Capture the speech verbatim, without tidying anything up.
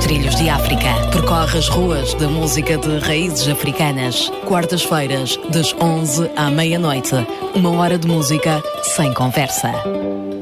Trilhos de África. Percorre as ruas da música de raízes africanas. Quartas-feiras, das onze à meia-noite. Uma hora de música sem conversa.